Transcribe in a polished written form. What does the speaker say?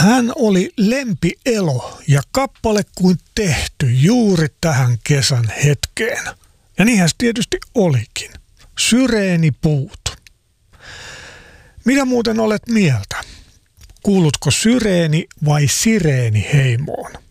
Hän oli lempielo ja kappale kuin tehty juuri tähän kesän hetkeen. Ja niinhän se tietysti olikin. Syreenipuut. Mitä muuten olet mieltä? Kuulutko syreeni vai sireeni heimoon?